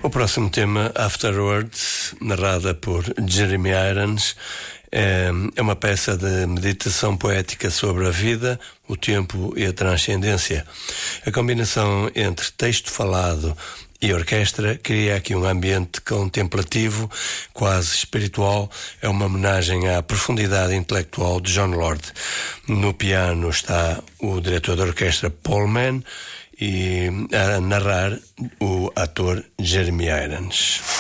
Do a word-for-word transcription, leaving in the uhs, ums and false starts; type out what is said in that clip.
O próximo tema, Afterwards, narrada por Jeremy Irons, é, é uma peça de meditação poética sobre a vida, o tempo e a transcendência. A combinação entre texto falado e orquestra cria aqui um ambiente contemplativo, quase espiritual. É uma homenagem à profundidade intelectual de Jon Lord. No piano está o diretor da orquestra Paul Mann e a narrar o ator Jeremy Irons.